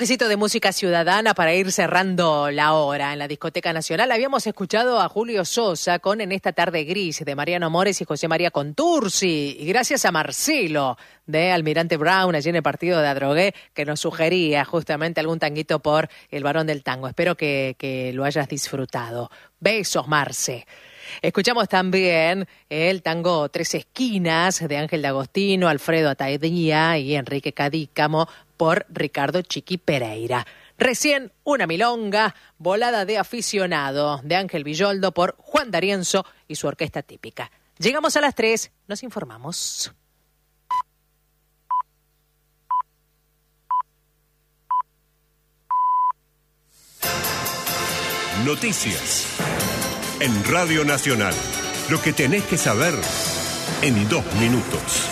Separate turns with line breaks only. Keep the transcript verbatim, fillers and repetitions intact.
toquecito de música ciudadana para ir cerrando la hora en la Discoteca Nacional. Habíamos escuchado a Julio Sosa con En esta tarde gris de Mariano Mores y José María Contursi. Y gracias a Marcelo de Almirante Brown, allí en el partido de Adrogué, que nos sugería justamente algún tanguito por El Varón del Tango. Espero que, que lo hayas disfrutado. Besos, Marce. Escuchamos también el tango Tres Esquinas de Ángel D'Agostino, Alfredo Ataedía y Enrique Cadícamo por Ricardo Chiqui Pereira. Recién una milonga, Volada de aficionado de Ángel Villoldo por Juan D'Arienzo y su orquesta típica. Llegamos a las tres, nos informamos.
Noticias en Radio Nacional. Lo que tenés que saber en dos minutos.